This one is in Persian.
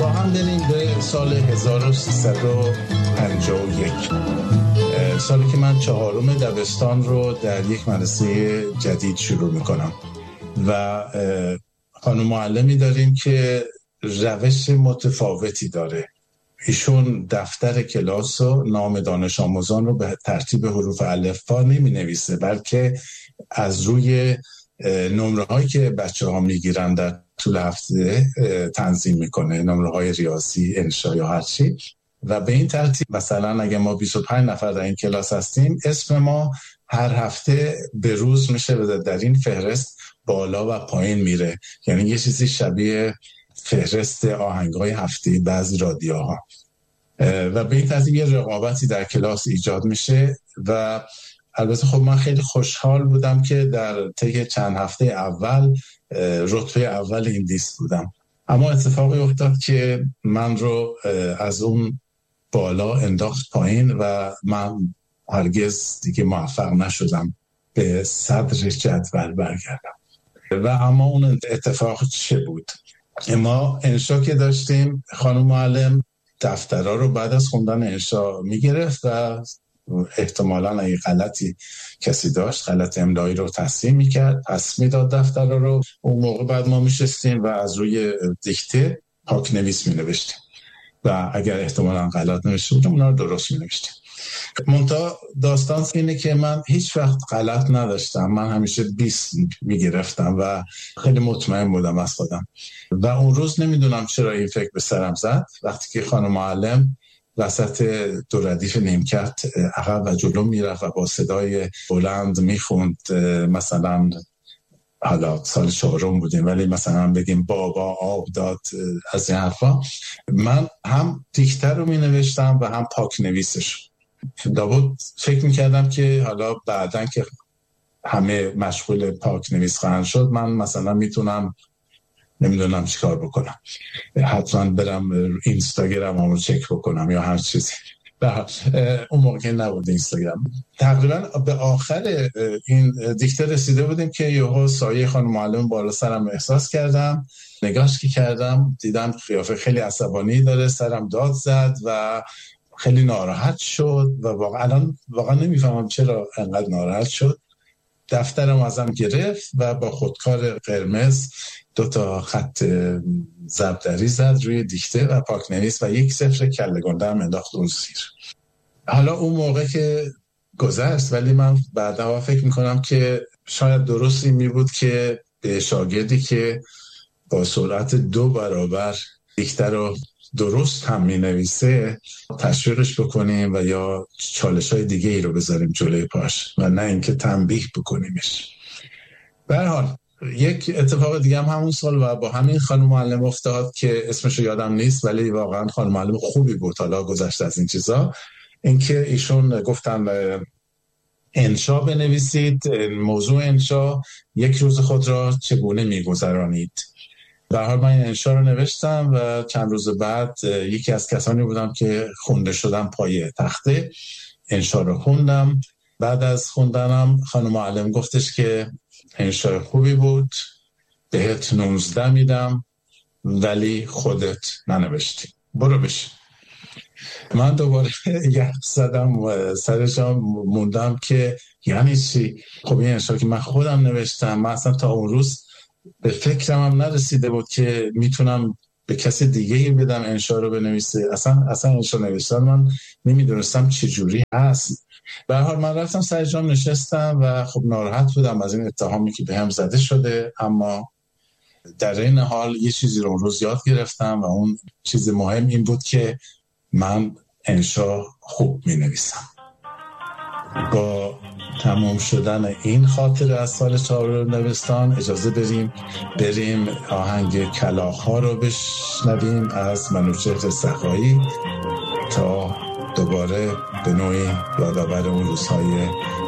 با هم بریم به سال 1351، سالی که من 4م دبستان رو در یک مدرسه جدید شروع میکنم و خانم معلمی داریم که روش متفاوتی داره. ایشون دفتر کلاس و نام دانش آموزان رو به ترتیب حروف الفبا نمی نویسه، بلکه از روی نمره هایی که بچه ها می گیرن در طول هفته تنظیم میکنه، نمره های ریاضی، انشا یا هر چی. و به این ترتیب مثلا اگه ما 25 نفر در این کلاس هستیم، اسم ما هر هفته به روز میشه و در این فهرست بالا و پایین میره. یعنی یه چیزی شبیه فهرست آهنگ‌های هفته بعضی رادیوها. و به این ترتیب یه رقابتی در کلاس ایجاد میشه و البته خب من خیلی خوشحال بودم که در طی چند هفته اول رتبه اول این لیست بودم. اما اتفاقی افتاد که من رو از اون بالا انداخت پایین و من هرگز دیگه موفق نشدم به صدر جدول برگردم. و اما اون اتفاق چه بود؟ ما انشا که داشتیم، خانم معلم دفترها رو بعد از خوندن انشا میگرفت و احتمالاً اگه غلطی کسی داشت، غلط املایی رو تصحیح میکرد، پس میداد دفترها رو. اون موقع بعد ما میشستیم و از روی دیکته پاک نویس مینوشتیم و اگر احتمالاً غلط نوشته بودیم اونا رو درست مینوشتیم. منتها داستان اینه که من هیچ وقت غلط نداشتم، من همیشه 20 میگرفتم و خیلی مطمئن بودم از خودم. و اون روز نمیدونم چرا این فکر به سرم زد، وقتی که خانم معلم وسط دو ردیف نیمکت عقب و جلو میرفت و با صدای بلند میخوند، مثلا حالا سال 4 بودیم ولی مثلا بگیم بابا آب داد، از این حرفا، من هم دیکته رو مینوشتم و هم پاک نویسش. لابد فکر میکردم که حالا بعدن که همه مشغول پاک نویس خواهند شد، من مثلا میتونم نمیدونم چی کار بکنم، حتما برم اینستاگرام رو چک بکنم یا هر چیزی. اون موقع نبود اینستاگرام. تقریبا به آخر این دیکته رسیده بودیم که یهو سایه خانم معلم بالا سرم احساس کردم. نگاهش که کردم دیدم قیافه خیلی عصبانی داره، سرم داد زد و خیلی ناراحت شد و واقعا نمیفهمم چرا انقدر ناراحت شد. دفترم ازم گرفت و با خودکار قرمز 2 خط ضربدری زد روی دیکته و پاک نویس و 1-0 کله گنده هم انداخت اون زیر. حالا اون موقع که گذشت، ولی من بعدها فکر میکنم که شاید درستی می بود که به شاگردی که با سرعت 2 برابر دیکته رو درست هم می نویسه تشویقش بکنیم و یا چالش های دیگه ای رو بذاریم جلوی پاش و نه اینکه تنبیه بکنیمش. به هر حال یک اتفاق دیگه هم همون سال و با همین خانم معلم افتاد که اسمش رو یادم نیست، ولی واقعا خانم معلم خوبی بود. حالا گذشته از این چیزا، اینکه ایشون گفتن انشا بنویسید، موضوع انشا، یک روز خود را چگونه میگذرانید. به هر حال من انشا رو نوشتم و چند روز بعد یکی از کسانی بودم که خونده شدم پای تخته. انشا رو خوندم. بعد از خوندنم خانم معلم گفتش که انشا خوبی بود، بهت 19 میدم ولی خودت ننوشتی، برو بشین. من دوباره یه زدم و سرشم موندم که یعنی چی؟ خب این انشا که من خودم نوشتم، من اصلا تا اون روز به فکرم هم نرسیده بود که میتونم به کسی دیگه بدم انشا رو بنویسه. اصلا انشا نوشتن من نمیدونستم چجوری هست. به هر حال من رفتم سر جام نشستم و خب ناراحت بودم از این اتهامی که به هم زده شده، اما در این حال یه چیزی رو اون روز یاد گرفتم و اون چیز مهم این بود که من انشا خوب می نویسم. با تمام شدن این خاطره از سال 4 دبستان اجازه بریم آهنگ کلاغ‌ها رو بشنویم از منوچهر سخایی تا دوباره به نوعی یادآور اون روزهای